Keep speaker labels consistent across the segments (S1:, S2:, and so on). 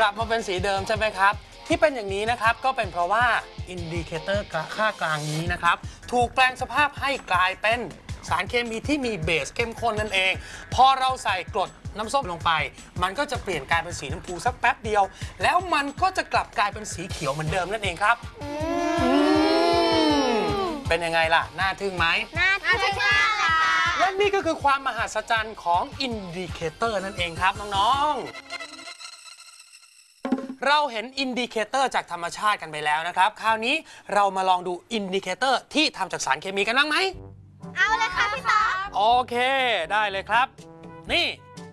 S1: กลับมาเป็นสีเดิมใช่ไหมครับที่เป็นอย่างนี้นะครับก็เป็นเพราะว่าอินดิเคเตอร์ค่ากลางนี้นะครับถูกแปลงสภาพให้กลายเป็นสารเคมีที่มีเบสเข้มข้นนั่นเองพอเราใส่กรดน้ำส้มลงไปมันก็จะเปลี่ยนกลายเป็นสีน้ำพูสักแป๊บเดียวแล้วมันก็จะกลับกลายเป็นสีเขียวเหมือนเดิมนั่นเองครับเป็นยังไงล่ะน่าทึ่งไหม
S2: น่าทึ่งมากเลยค่ะ
S1: และนี่ก็คือความมหัศจรรย์ของอินดิเคเตอร์นั่นเองครับน้องๆเราเห็นอินดิเคเตอร์จากธรรมชาติกันไปแล้วนะครับคราวนี้เรามาลองดูอินดิเคเตอร์ที่ทำจากสารเคมีกันบ้างไหม
S2: เอาเลยค่ะพี่ต๊อบ
S1: โอเคได้เลยครับนี่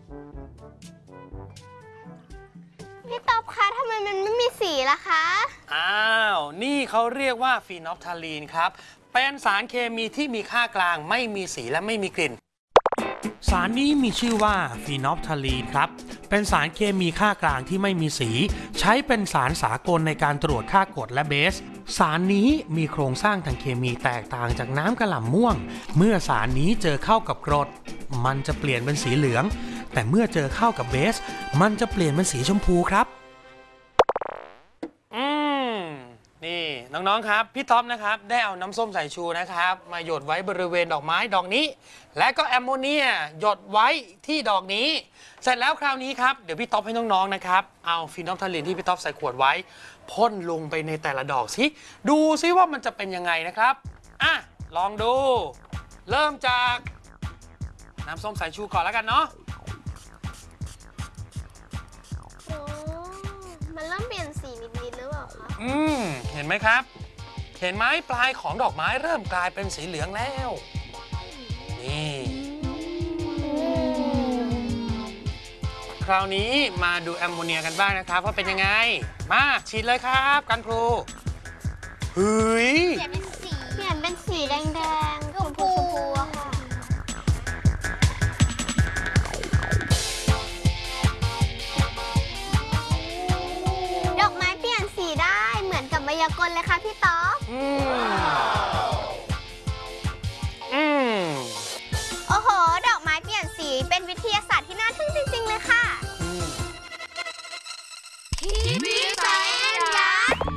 S2: พี่ต๊อบคะทำไมมันไม่มีสีล่ะคะ
S1: อ้าวนี่เขาเรียกว่าฟีนอลฟทาลีนครับเป็นสารเคมีที่มีค่ากลางไม่มีสีและไม่มีกลิ่นสารนี้มีชื่อว่าฟีนอลฟทาลีนครับเป็นสารเคมีค่ากลางที่ไม่มีสีใช้เป็นสารสากลในการตรวจค่ากรดและเบสสารนี้มีโครงสร้างทางเคมีแตกต่างจากน้ำกระหล่ำม่วงเมื่อสารนี้เจอเข้ากับกรดมันจะเปลี่ยนเป็นสีเหลืองแต่เมื่อเจอเข้ากับเบสมันจะเปลี่ยนเป็นสีชมพูครับนี่น้องๆครับพี่ท็อปนะครับได้เอาน้ำส้มสายชูนะครับมาหยดไว้บริเวณดอกไม้ดอกนี้และก็แอมโมเนียหยดไว้ที่ดอกนี้เสร็จแล้วคราวนี้ครับเดี๋ยวพี่ท็อปให้น้องๆนะครับเอาฟีนอลฟทาลีนที่พี่ท็อปใส่ขวดไว้พ่นลงไปในแต่ละดอกสิดูซิว่ามันจะเป็นยังไงนะครับอ่ะลองดูเริ่มจากน้ำส้มสายชูก่อนแล้วกันเนาะ
S2: มันเริ่มเปลี่ยนสีนิดๆหรือเปล่าคะ
S1: เห็นไหมครับเห็นไหมปลายของดอกไม้เริ่มกลายเป็นสีเหลืองแล้วนี่คราวนี้มาดูแอมโมเนียกันบ้างนะครับว่าเป็นยังไงมาฉีดเลยครับกันครูเฮ้ย
S2: เปลี่ยนเป็นสีแดงๆชมพูอะค่ะดอกไม้เปลี่ยนสีได้เหมือนกับไวยากลณ์เลยค่ะพี่ต๊อบโอ้โหดอกไม้เปลี่ยนสีเป็นวิทยาศาสตร์ที่น่าทึ่งจริงๆเลยค่ะพี่สายยักษ์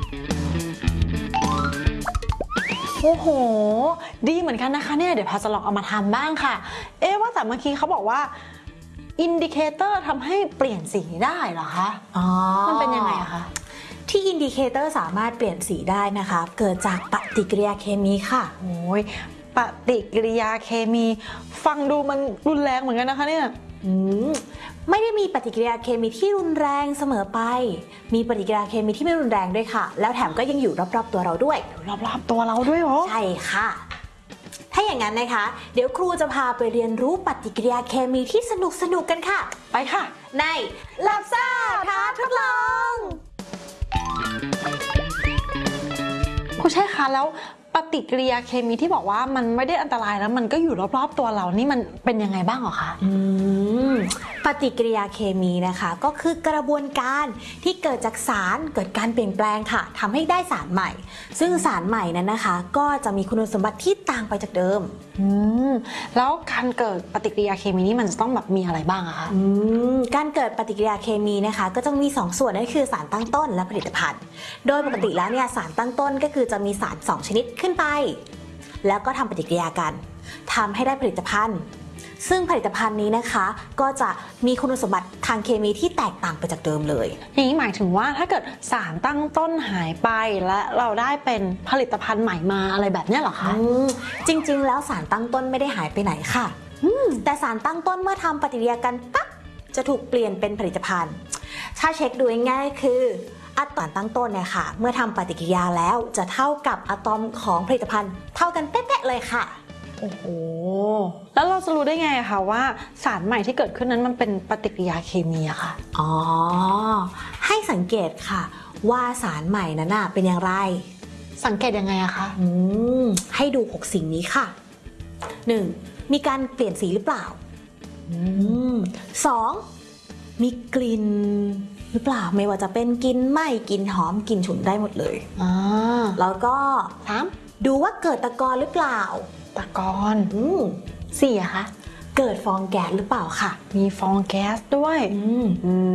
S3: โอ้โหดีเหมือนกันนะคะเนี่ยเดี๋ยวพาจะลองเอามาทำบ้างค่ะว่าแต่เมื่อกี้เขาบอกว่าอินดิเคเตอร์ทำให้เปลี่ยนสีได้เหรอคะมันเป็นยังไงอะคะ
S4: ที่อินดิเคเตอร์สามารถเปลี่ยนสีได้นะคะเกิดจากปฏิกิริยาเคมีค่ะ
S3: โอ้ยปฏิกิริยาเคมีฟังดูมันรุนแรงเหมือนกันนะคะเนี่ย
S4: ไม่ได้มีปฏิกิริยาเคมีที่รุนแรงเสมอไปมีปฏิกิริยาเคมีที่ไม่รุนแรงด้วยค่ะแล้วแถมก็ยังอยู่รอบๆตัวเราด้วย
S3: รอบๆตัวเราด้วยเหรอ
S4: ใช่ค่ะถ้าอย่างนั้นนะคะเดี๋ยวครูจะพาไปเรียนรู้ปฏิกิริยาเคมีที่สนุกกันค่ะ
S3: ไปค่ะ
S4: ในลับซ่าท้าทดลอง
S3: ครูใช่คะแล้วปฏิกิริยาเคมีที่บอกว่ามันไม่ได้อันตรายแล้วมันก็อยู่รอบๆตัวเรานี่มันเป็นยังไงบ้างหรอคะ
S4: ปฏิกิริยาเคมีนะคะก็คือกระบวนการที่เกิดจากสารเกิดการเปลี่ยนแปลงค่ะทำให้ได้สารใหม่ซึ่งสารใหม่นั้นนะคะก็จะมีคุณสมบัติที่ต่างไปจากเดิม
S3: แล้วการเกิดปฏิกิริยาเคมีนี่มันจะต้องแบบมีอะไรบ้างอะคะ
S4: การเกิดปฏิกิริยาเคมีนะคะก็จะมี2ส่วนนั่นคือสารตั้งต้นและผลิตภัณฑ์โดยปกติแล้วเนี่ยสารตั้งต้นก็คือจะมีสาร2ชนิดขึ้นไปแล้วก็ทำปฏิกิริยากันทำให้ได้ผลิตภัณฑ์ซึ่งผลิตภัณฑ์นี้นะคะก็จะมีคุณสมบัติทางเคมีที่แตกต่างไปจากเดิมเลย
S3: อย่างนี้หมายถึงว่าถ้าเกิดสารตั้งต้นหายไปและเราได้เป็นผลิตภัณฑ์ใหม่มาอะไรแบบนี้เหรอคะ
S4: จริงๆแล้วสารตั้งต้นไม่ได้หายไปไหนค่ะแต่สารตั้งต้นเมื่อทำปฏิกิริยากันปั๊บจะถูกเปลี่ยนเป็นผลิตภัณฑ์ถ้าเช็คดูง่ายๆคืออะตอมตั้งต้นเนี่ยค่ะเมื่อทำปฏิกิริยาแล้วจะเท่ากับอะตอมของผลิตภัณฑ์เท่ากันเป๊ะๆเลยค่ะ
S3: โอ้โหแล้วเราจะรู้ได้ไงคะว่าสารใหม่ที่เกิดขึ้นนั้นมันเป็นปฏิกิริยาเคมีอะค่ะ
S4: ให้สังเกตค่ะว่าสารใหม่นั้นเป็นอย่างไร
S3: สังเกตยังไงอะคะ
S4: ให้ดู6สิ่งนี้ค่ะ 1. มีการเปลี่ยนสีหรือเปล่า2. มีกลิ่นหรือเปล่าไม่ว่าจะเป็นกลิ่นไหม้กลิ่นหอมกลิ่นฉุนได้หมดเลยแล้วก็ 3. ดูว่าเกิดตะกอนหรือเปล่า
S3: ตะกอน4อะคะ
S4: เกิดฟองแก๊สหรือเปล่าค่ะ
S3: มีฟองแก๊สด้วย